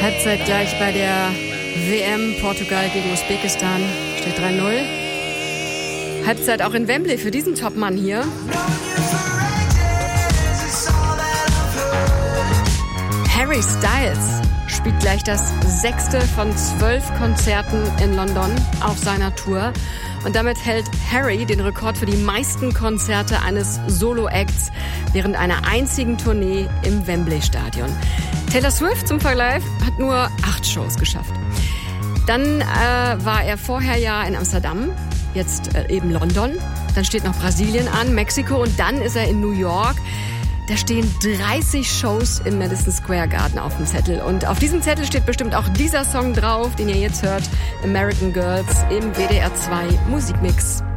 Halbzeit gleich bei der WM Portugal gegen Usbekistan. Steht 3-0. Halbzeit auch in Wembley für diesen Topmann hier. Harry Styles spielt gleich das 6. von 12 Konzerten in London auf seiner Tour. Und damit hält Harry den Rekord für die meisten Konzerte eines Solo-Acts während einer einzigen Tournee im Wembley-Stadion. Taylor Swift zum Vergleich hat nur 8 Shows geschafft. Dann war er vorher ja in Amsterdam, jetzt eben London. Dann steht noch Brasilien an, Mexiko und dann ist er in New York. Da stehen 30 Shows im Madison Square Garden auf dem Zettel. Und auf diesem Zettel steht bestimmt auch dieser Song drauf, den ihr jetzt hört, American Girls im WDR 2 Musikmix.